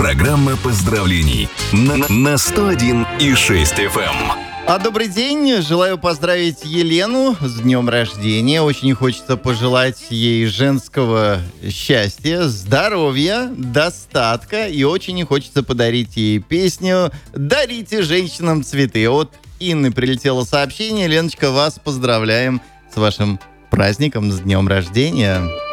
Программа поздравлений на 101,6 FM. Добрый день. Желаю поздравить Елену с днем рождения. Очень хочется пожелать ей женского счастья, здоровья, достатка. И очень хочется подарить ей песню «Дарите женщинам цветы». От Инны прилетело сообщение. Леночка, вас поздравляем с вашим праздником, с днем рождения.